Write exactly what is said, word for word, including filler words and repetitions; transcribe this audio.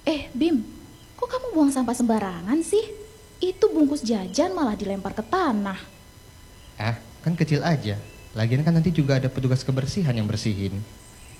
Eh, Bim, kok kamu buang sampah sembarangan sih? Itu bungkus jajan malah dilempar ke tanah. Ah, kan kecil aja. Lagian kan nanti juga ada petugas kebersihan yang bersihin.